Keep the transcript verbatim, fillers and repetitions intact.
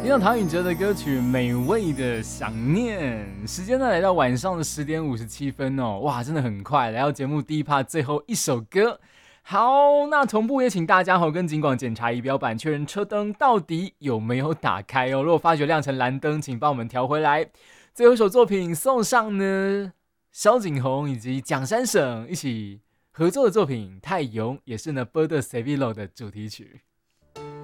听到唐允哲的歌曲《美味的想念》，时间呢来到晚上的十点五十七分哦，哇，真的很快，来到节目第一 part 最后一首歌。好，那同步也请大家跟警广检查仪表板，确认车灯到底有没有打开哦。如果发觉亮成蓝灯，请帮我们调回来。最后一首作品送上呢，萧景宏以及蒋山省一起合作的作品《太阳》，也是呢《Bird Seville》的主题曲。